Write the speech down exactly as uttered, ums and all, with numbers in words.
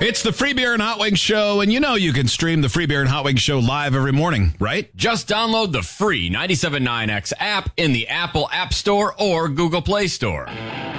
It's the Free Beer and Hot Wings Show, and you know you can stream the Free Beer and Hot Wings Show live every morning, right? Just download the free ninety-seven point nine X app in the Apple App Store or Google Play Store.